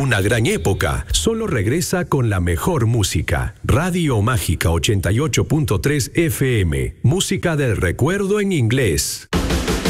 una gran época. Solo regresa con la mejor música. Radio Mágica 88.3 FM. Música del recuerdo en inglés.